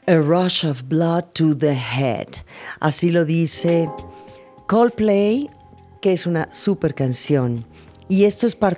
A Rush of Blood to the Head. Así lo dice Coldplay, que es una super canción. Y esto es parte